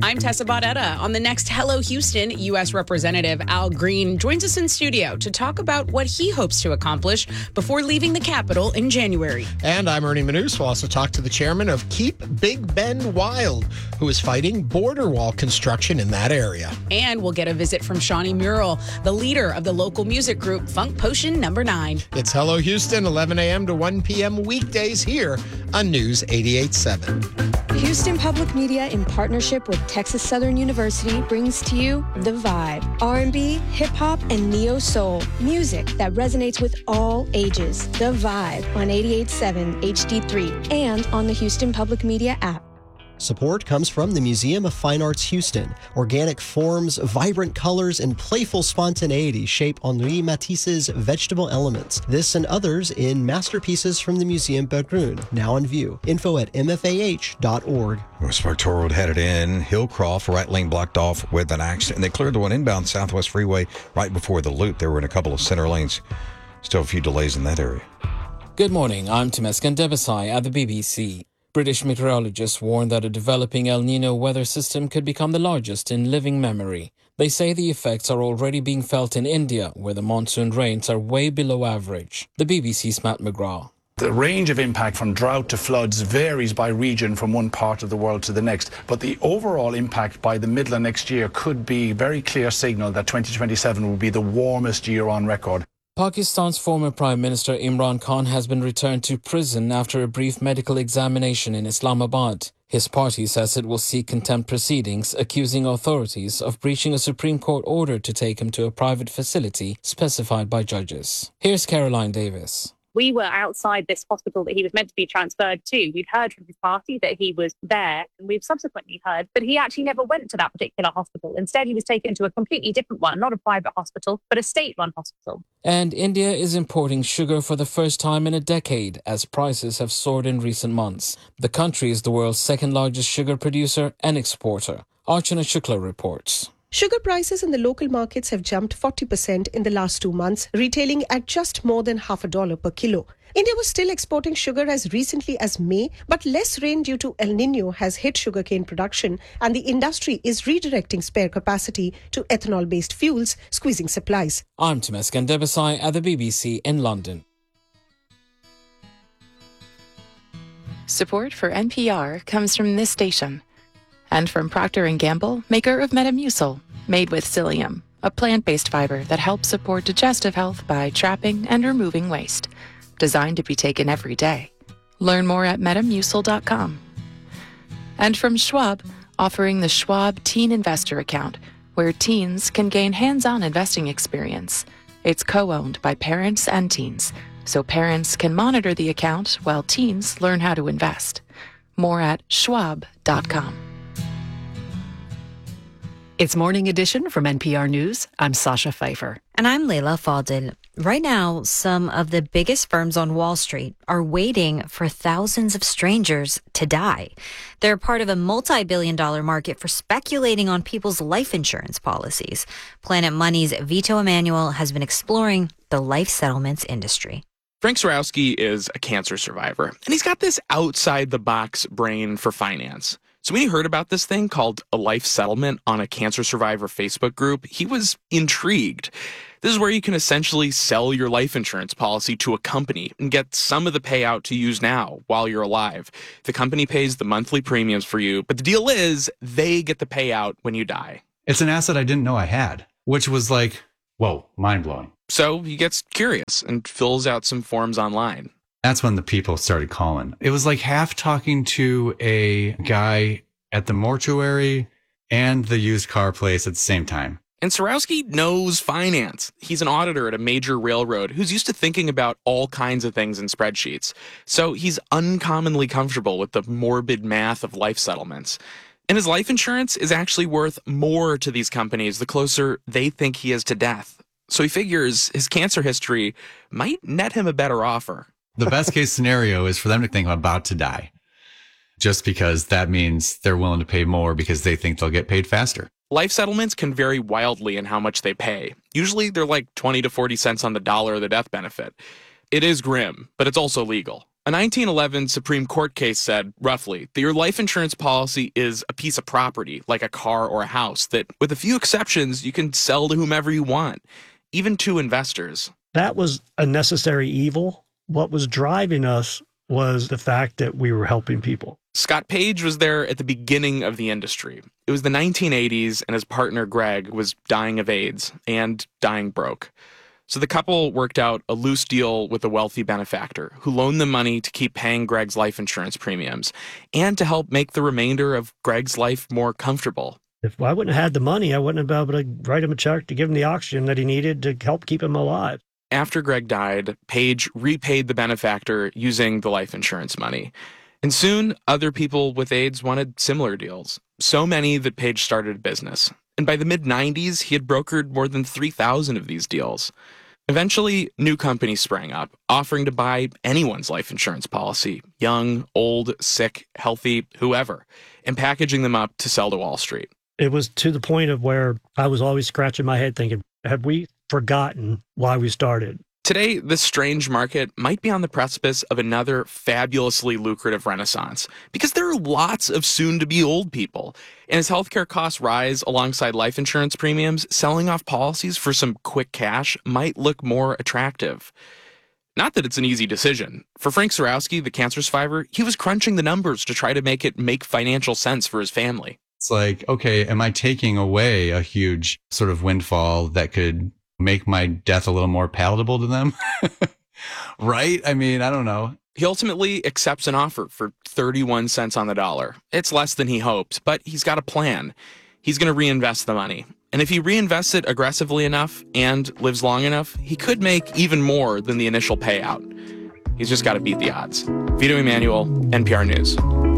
I'm Tessa Baudetta. On the next Hello Houston, U.S. Representative Al Green joins us in studio to talk about what he hopes to accomplish before leaving the Capitol in January. And I'm Ernie Manous. We'll also talk to the chairman of Keep Big Bend Wild, who is fighting border wall construction in that area. And we'll get a visit from Shawnee Murrell, the leader of the local music group Funk Potion No. 9. It's Hello Houston, 11 a.m. to 1 p.m. weekdays here on News 88.7. Houston Public Media, in partnership with Texas Southern University, brings to you The Vibe. R&B, hip-hop, and neo-soul. Music that resonates with all ages. The Vibe on 88.7 HD3 and on the Houston Public Media app. Support comes from the Museum of Fine Arts Houston. Organic forms, vibrant colors, and playful spontaneity shape Henri Matisse's vegetable elements. This and others in masterpieces from the Museum Berggruen, now on view. Info at mfah.org. Sparks Road headed in. Hillcroft, right lane blocked off with an accident. They cleared the one inbound Southwest Freeway right before the loop. They were in a couple of center lanes. Still a few delays in that area. Good morning. I'm Temescan Debasai at the BBC. British meteorologists warn that a developing El Nino weather system could become the largest in living memory. They say the effects are already being felt in India, where the monsoon rains are way below average. The BBC's Matt McGrath. The range of impact from drought to floods varies by region from one part of the world to the next, but the overall impact by the middle of next year could be a very clear signal that 2027 will be the warmest year on record. Pakistan's former Prime Minister Imran Khan has been returned to prison after a brief medical examination in Islamabad. His party says it will seek contempt proceedings, accusing authorities of breaching a Supreme Court order to take him to a private facility specified by judges. Here's Caroline Davis. We were outside this hospital that he was meant to be transferred to. We'd heard from his party that he was there, and we've subsequently heard that he actually never went to that particular hospital. Instead, he was taken to a completely different one, not a private hospital, but a state-run hospital. And India is importing sugar for the first time in a decade as prices have soared in recent months. The country is the world's second largest sugar producer and exporter. Archana Shukla reports. Sugar prices in the local markets have jumped 40% in the last 2 months, retailing at just more than $0.50 per kilo. India was still exporting sugar as recently as May, but less rain due to El Nino has hit sugarcane production, and the industry is redirecting spare capacity to ethanol-based fuels, squeezing supplies. I'm Temescan Debasai at the BBC in London. Support for NPR comes from this station. And from Procter & Gamble, maker of Metamucil, made with psyllium, a plant-based fiber that helps support digestive health by trapping and removing waste. Designed to be taken every day. Learn more at metamucil.com. And from Schwab, offering the Schwab Teen Investor Account, where teens can gain hands-on investing experience. It's co-owned by parents and teens, so parents can monitor the account while teens learn how to invest. More at schwab.com. It's Morning Edition from NPR News. I'm Sasha Pfeiffer. And I'm Leila Fadil. Right now, some of the biggest firms on Wall Street are waiting for thousands of strangers to die. They're part of a multi-billion-dollar market for speculating on people's life insurance policies. Planet Money's Vito Emanuel has been exploring the life settlements industry. Frank Sarowski is a cancer survivor, and he's got this outside-the-box brain for finance. So when he heard about this thing called a life settlement on a cancer survivor Facebook group, he was intrigued. This is where you can essentially sell your life insurance policy to a company and get some of the payout to use now while you're alive. The company pays the monthly premiums for you, but the deal is they get the payout when you die. It's an asset I didn't know I had, which was like, whoa, mind-blowing. So he gets curious and fills out some forms online. That's when the people started calling. It was like half talking to a guy at the mortuary and the used car place at the same time. And Sarowski knows finance. He's an auditor at a major railroad who's used to thinking about all kinds of things in spreadsheets. So he's uncommonly comfortable with the morbid math of life settlements. And his life insurance is actually worth more to these companies the closer they think he is to death. So he figures his cancer history might net him a better offer. The best case scenario is for them to think I'm about to die, just because that means they're willing to pay more because they think they'll get paid faster. Life settlements can vary wildly in how much they pay. Usually they're like 20 to 40 cents on the dollar of the death benefit. It is grim, but it's also legal. A 1911 Supreme Court case said, roughly, that your life insurance policy is a piece of property, like a car or a house, that with a few exceptions, you can sell to whomever you want, even to investors. That was a necessary evil. What was driving us was the fact that we were helping people. Scott Page was there at the beginning of the industry. It was the 1980s, and his partner, Greg, was dying of AIDS and dying broke. So the couple worked out a loose deal with a wealthy benefactor who loaned them money to keep paying Greg's life insurance premiums and to help make the remainder of Greg's life more comfortable. If I wouldn't have had the money, I wouldn't have been able to write him a check to give him the oxygen that he needed to help keep him alive. After Greg died, Page repaid the benefactor using the life insurance money. And soon, other people with AIDS wanted similar deals. So many that Page started a business. And by the mid-90s, he had brokered more than 3,000 of these deals. Eventually, new companies sprang up, offering to buy anyone's life insurance policy, young, old, sick, healthy, whoever, and packaging them up to sell to Wall Street. It was to the point of where I was always scratching my head thinking, have we forgotten why we started? Today, this strange market might be on the precipice of another fabulously lucrative renaissance because there are lots of soon-to-be old people. And as healthcare costs rise alongside life insurance premiums, selling off policies for some quick cash might look more attractive. Not that it's an easy decision. For Frank Surowski, the cancer survivor, he was crunching the numbers to try to make it make financial sense for his family. It's like, okay, am I taking away a huge sort of windfall that could make my death a little more palatable to them? Right? I mean, I don't know. He ultimately accepts an offer for 31 cents on the dollar. It's less than he hoped, but he's got a plan. He's going to reinvest the money. And if he reinvests it aggressively enough and lives long enough, he could make even more than the initial payout. He's just got to beat the odds. Vito Emanuel, NPR News.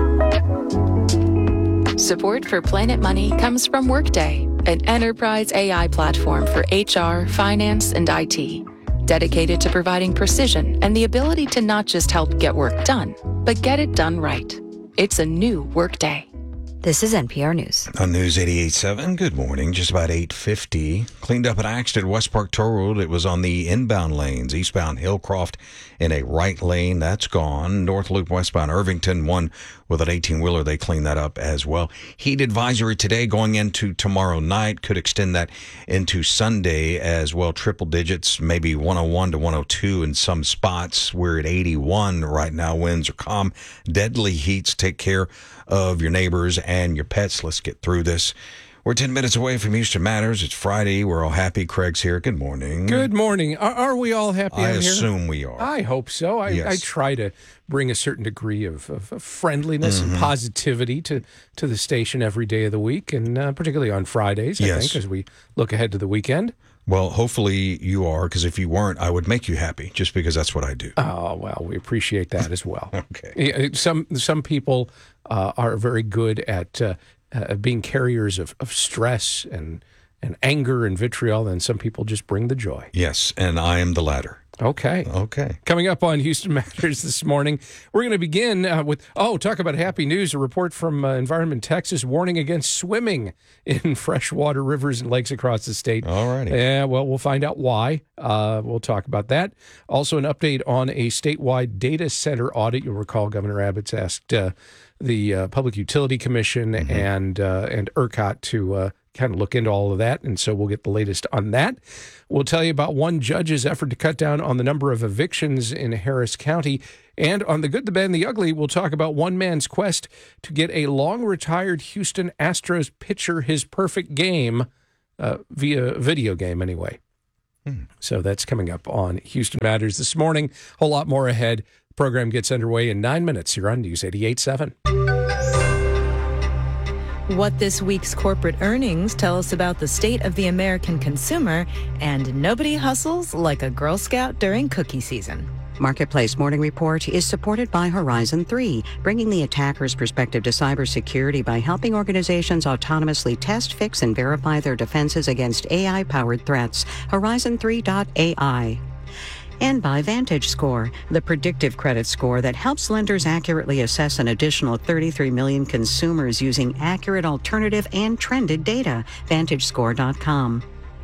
Support for Planet Money comes from Workday, an enterprise AI platform for HR, finance, and IT, dedicated to providing precision and the ability to not just help get work done, but get it done right. It's a new Workday. This is NPR News. On News 88.7, good morning. Just about 8:50. Cleaned up an accident at West Park Toll Road. It was on the inbound lanes, eastbound Hillcroft in a right lane. That's gone. North Loop westbound Irvington, one with an 18-wheeler. They cleaned that up as well. Heat advisory today going into tomorrow night. Could extend that into Sunday as well. Triple digits, maybe 101 to 102 in some spots. We're at 81 right now. Winds are calm. Deadly heats. Take care of your neighbors and your pets. Let's get through this. We're 10 minutes away from Houston Matters. It's Friday. We're all happy. Craig's here. Good morning. Good morning. Are we all happy I out here? assume we are. I hope so. I try to bring a certain degree of friendliness and positivity to the station every day of the week, and particularly on Fridays, I think, as we look ahead to the weekend. Well, hopefully you are, because if you weren't, I would make you happy, just because that's what I do. Oh, well, we appreciate that as well. Okay. Some people are very good at being carriers of stress and anger and vitriol, and some people just bring the joy. Yes, and I am the latter. Okay. Coming up on Houston Matters this morning, we're going to begin with, talk about happy news, a report from Environment Texas warning against swimming in freshwater rivers and lakes across the state. All righty. Yeah, well, we'll find out why. We'll talk about that. Also, an update on a statewide data center audit. You'll recall Governor Abbott's asked the Public Utility Commission and ERCOT to kind of look into all of that, and so we'll get the latest on that. We'll tell you about one judge's effort to cut down on the number of evictions in Harris County. And on the good, the bad, and the ugly, we'll talk about one man's quest to get a long-retired Houston Astros pitcher his perfect game via video game anyway. So that's coming up on Houston Matters this morning. A whole lot more ahead. The program gets underway in 9 minutes. You're on News 88.7. What this week's corporate earnings tell us about the state of the American consumer, and nobody hustles like a Girl Scout during cookie season. Marketplace Morning Report is supported by Horizon 3, bringing the attacker's perspective to cybersecurity by helping organizations autonomously test, fix, and verify their defenses against AI-powered threats. Horizon3.ai. And by VantageScore, the predictive credit score that helps lenders accurately assess an additional 33 million consumers using accurate alternative and trended data. VantageScore.com.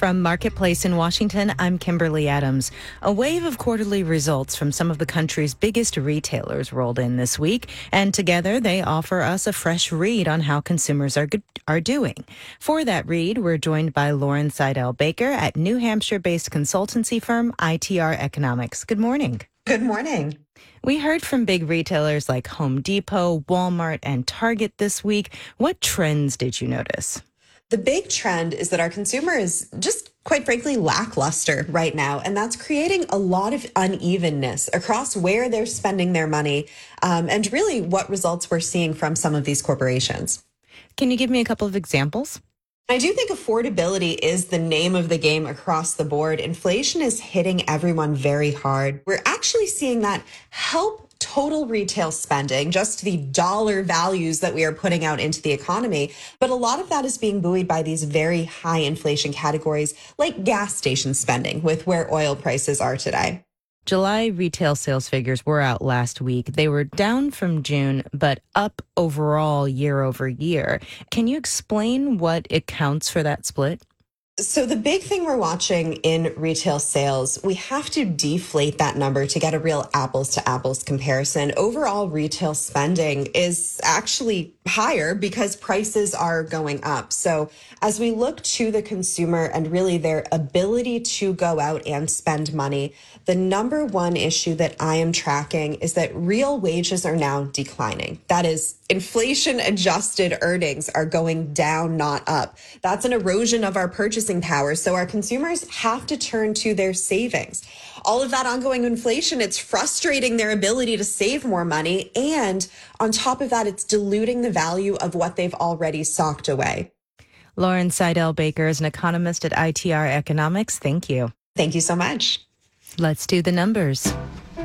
From Marketplace in Washington, I'm Kimberly Adams. A wave of quarterly results from some of the country's biggest retailers rolled in this week, and together they offer us a fresh read on how consumers are doing. For that read, we're joined by Lauren Seidel-Baker at New Hampshire-based consultancy firm ITR Economics. Good morning. Good morning. We heard from big retailers like Home Depot, Walmart, and Target this week. What trends did you notice? The big trend is that our consumer is just, quite frankly, lackluster right now. And that's creating a lot of unevenness across where they're spending their money and really what results we're seeing from some of these corporations. Can you give me a couple of examples? I do think affordability is the name of the game across the board. Inflation is hitting everyone very hard. We're actually seeing that help total retail spending, just the dollar values that we are putting out into the economy. But a lot of that is being buoyed by these very high inflation categories like gas station spending with where oil prices are today. July retail sales figures were out last week. They were down from June, but up overall year over year. Can you explain what accounts for that split? So the big thing we're watching in retail sales, we have to deflate that number to get a real apples to apples comparison. Overall retail spending is actually higher because prices are going up. So as we look to the consumer and really their ability to go out and spend money, the number one issue that I am tracking is that real wages are now declining. That is, inflation adjusted earnings are going down, not up. That's an erosion of our purchasing power. So our consumers have to turn to their savings. All of that ongoing inflation, it's frustrating their ability to save more money. And on top of that, it's diluting the value of what they've already socked away. Lauren Seidel-Baker is an economist at ITR Economics. Thank you. Thank you so much. Let's do the numbers.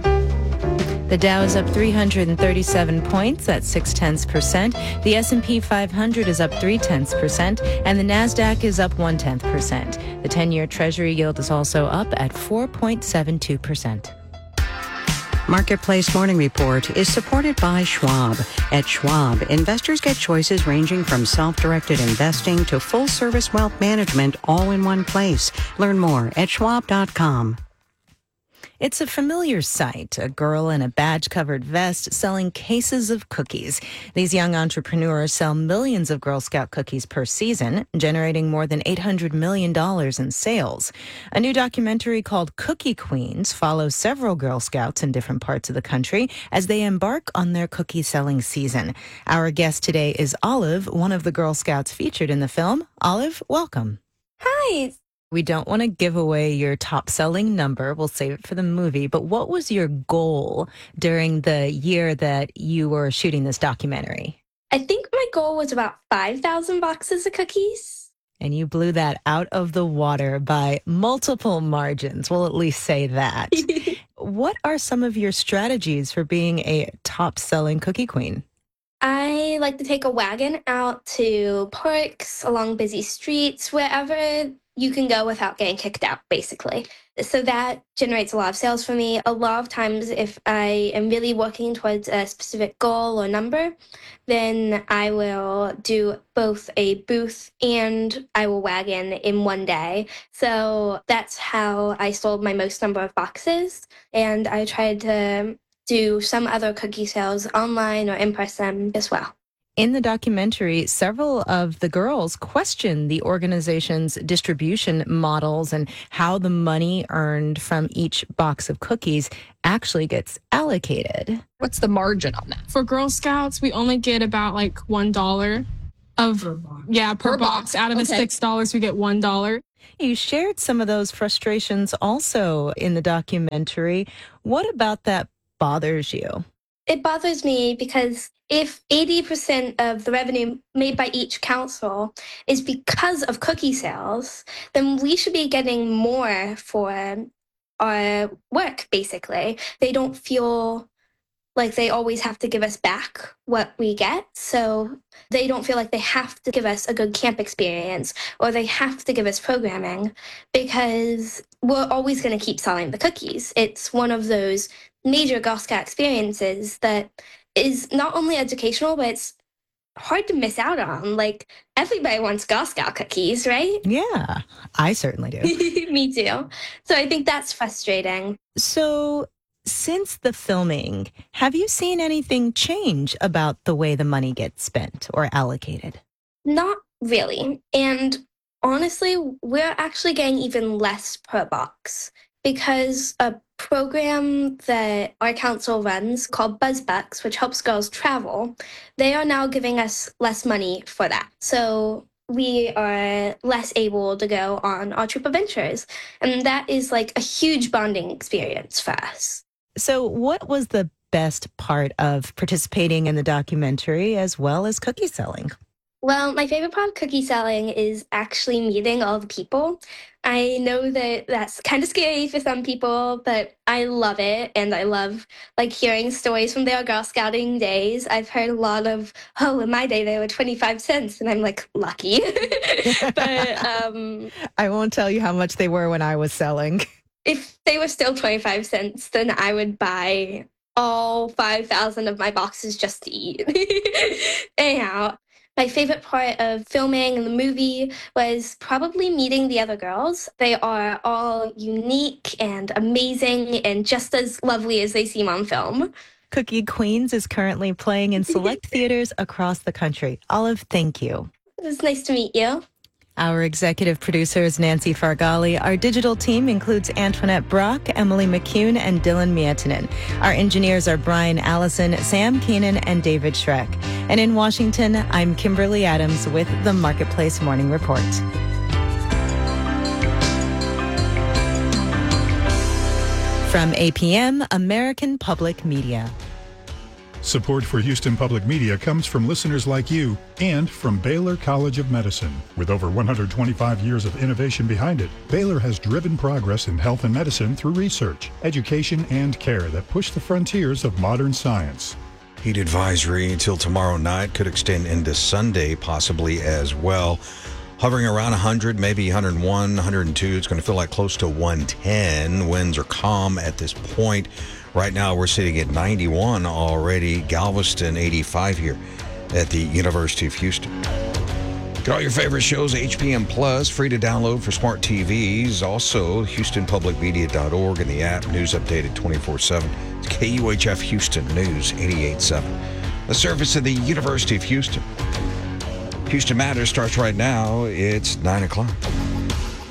The Dow is up 337 points, that's 0.6%. The S&P 500 is up 0.3%, and the Nasdaq is up 0.1%. The 10-year Treasury yield is also up at 4.72%. Marketplace Morning Report is supported by Schwab. At Schwab, investors get choices ranging from self-directed investing to full-service wealth management all in one place. Learn more at schwab.com. It's a familiar sight, a girl in a badge-covered vest selling cases of cookies. These young entrepreneurs sell millions of Girl Scout cookies per season, generating more than $800 million in sales. A new documentary called Cookie Queens follows several Girl Scouts in different parts of the country as they embark on their cookie-selling season. Our guest today is Olive, one of the Girl Scouts featured in the film. Olive, welcome. Hi. We don't want to give away your top-selling number. We'll save it for the movie. But what was your goal during the year that you were shooting this documentary? I think my goal was about 5,000 boxes of cookies. And you blew that out of the water by multiple margins. We'll at least say that. What are some of your strategies for being a top-selling cookie queen? I like to take a wagon out to parks, along busy streets, wherever you can go without getting kicked out, basically. So that generates a lot of sales for me. A lot of times, if I am really working towards a specific goal or number, then I will do both a booth and I will wagon in one day. So that's how I sold my most number of boxes. And I tried to do some other cookie sales online or in person as well. In the documentary, several of the girls question the organization's distribution models and how the money earned from each box of cookies actually gets allocated. What's the margin on that? For Girl Scouts, we only get about like $1 per box. Out of the $6, we get $1. You shared some of those frustrations also in the documentary. What about that bothers you? It bothers me because if 80% of the revenue made by each council is because of cookie sales, then we should be getting more for our work, basically. They don't feel like they always have to give us back what we get. So they don't feel like they have to give us a good camp experience or they have to give us programming because we're always going to keep selling the cookies. It's one of those major Girl Scout experiences that is not only educational, but it's hard to miss out on. Like, everybody wants Girl Scout cookies, right? Yeah, I certainly do. Me too. So I think that's frustrating. So since the filming, have you seen anything change about the way the money gets spent or allocated? Not really. And honestly, we're actually getting even less per box because a program that our council runs called BuzzBucks, which helps girls travel, they are now giving us less money for that. So we are less able to go on our trip adventures. And that is like a huge bonding experience for us. So what was the best part of participating in the documentary as well as cookie selling? Well, my favorite part of cookie selling is actually meeting all the people. I know that that's kind of scary for some people, but I love it. And I love like hearing stories from their Girl Scouting days. I've heard a lot of, oh, in my day, they were 25 cents. And I'm like, lucky. But I won't tell you how much they were when I was selling. If they were still 25 cents, then I would buy all 5,000 of my boxes just to eat. Anyhow, my favorite part of filming the movie was probably meeting the other girls. They are all unique and amazing and just as lovely as they seem on film. Cookie Queens is currently playing in select theaters across the country. Olive, thank you. It was nice to meet you. Our executive producer is Nancy Fargali. Our digital team includes Antoinette Brock, Emily McCune, and Dylan Miettinen. Our engineers are Brian Allison, Sam Keenan, and David Schreck. And in Washington, I'm Kimberly Adams with the Marketplace Morning Report. From APM, American Public Media. Support for Houston Public Media comes from listeners like you and from Baylor College of Medicine. With over 125 years of innovation behind it, Baylor has driven progress in health and medicine through research, education, and care that push the frontiers of modern science. Heat advisory until tomorrow night, could extend into Sunday possibly as well. Hovering around 100, maybe 101, 102. It's going to feel like close to 110. Winds are calm at this point. Right now, we're sitting at 91 already. Galveston, 85 here at the University of Houston. Get all your favorite shows, HPM Plus, free to download for smart TVs. Also, HoustonPublicMedia.org and the app, news updated 24/7. It's KUHF Houston News 88.7. The service of the University of Houston. Houston Matters starts right now. It's 9 o'clock.